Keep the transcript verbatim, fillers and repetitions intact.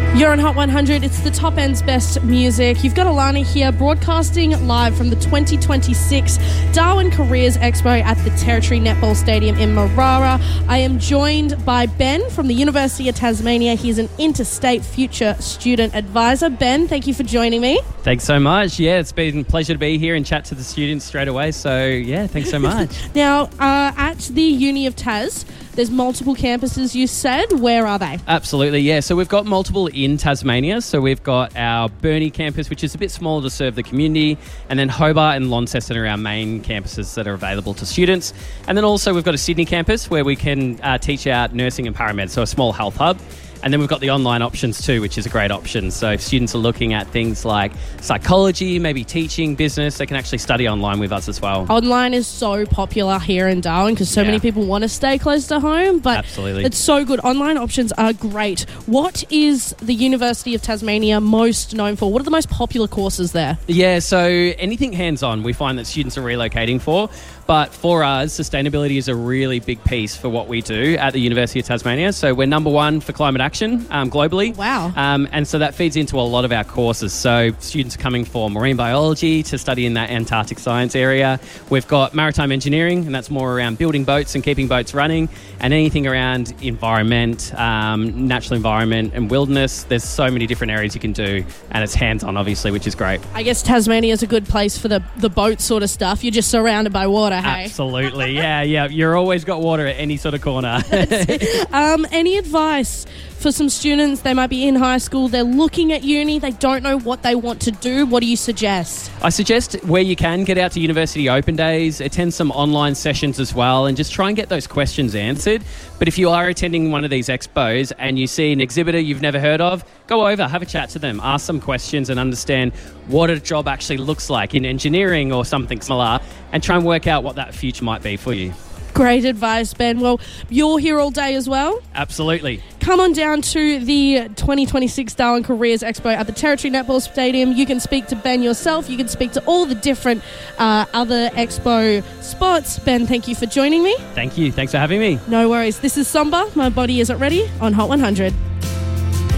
You're on Hot one hundred. It's the top end's best music. You've got Alana here broadcasting live from the twenty twenty-six Darwin Careers Expo at the Territory Netball Stadium in Marara. I am joined by Ben from the University of Tasmania. He's an interstate future student advisor. Ben, thank you for joining me. Thanks so much. Yeah, it's been a pleasure to be here and chat to the students straight away. So, yeah, thanks so much. Now, uh, at the Uni of Tas, there's multiple campuses, you said. Where are they? Absolutely, yeah. So we've got multiple in Tasmania. So we've got our Burnie campus, which is a bit smaller to serve the community, and then Hobart and Launceston are our main campuses that are available to students. And then also we've got a Sydney campus where we can uh, teach out nursing and paramed, so a small health hub. And then we've got the online options too, which is a great option. So if students are looking at things like psychology, maybe teaching, business, they can actually study online with us as well. Online is so popular here in Darwin because so yeah. many people want to stay close to home, but Absolutely. It's so good. Online options are great. What is the University of Tasmania most known for? What are the most popular courses there? Yeah, so anything hands-on we find that students are relocating for. But for us, sustainability is a really big piece for what we do at the University of Tasmania. So we're number one for climate action um, globally. Wow. Um, and so that feeds into a lot of our courses. So students are coming for marine biology to study in that Antarctic science area. We've got maritime engineering, and that's more around building boats and keeping boats running, and anything around environment, um, natural environment and wilderness. There's so many different areas you can do, and it's hands-on, obviously, which is gret. I guess Tasmania is a good place for the, the boat sort of stuff. You're just surrounded by water. Hey? Absolutely, yeah, yeah. You're always got water at any sort of corner. um, any advice for some students? They might be in high school, they're looking at uni, they don't know what they want to do. What do you suggest? I suggest where you can, get out to university open days, attend some online sessions as well, and just try and get those questions answered. But if you are attending one of these expos and you see an exhibitor you've never heard of, go over, have a chat to them, ask some questions and understand what a job actually looks like in engineering or something similar, and try and work out what that future might be for you. Great advice, Ben. Well, you're here all day as well? Absolutely. Come on down to the twenty twenty-six Darwin Careers Expo at the Territory Netball Stadium. You can speak to Ben yourself. You can speak to all the different uh, other expo spots. Ben, thank you for joining me. Thank you. Thanks for having me. No worries. This is Samba. My Body Isn't Ready on Hot one hundred.